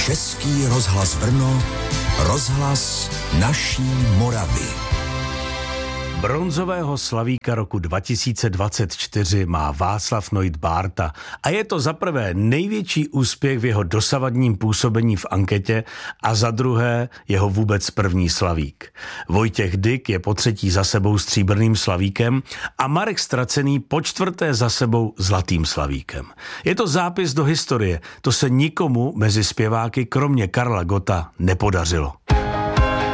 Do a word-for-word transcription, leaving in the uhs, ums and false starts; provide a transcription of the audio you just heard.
Český rozhlas Brno, rozhlas naší Moravy. Bronzového slavíka roku dva tisíce dvacet čtyři má Václav Noit Bárta a je to za prvé největší úspěch v jeho dosavadním působení v anketě a za druhé jeho vůbec první slavík. Vojtěch Dyk je po třetí za sebou stříbrným slavíkem a Marek Stracený po čtvrté za sebou zlatým slavíkem. Je to zápis do historie, to se nikomu mezi zpěváky kromě Karla Gotta nepodařilo.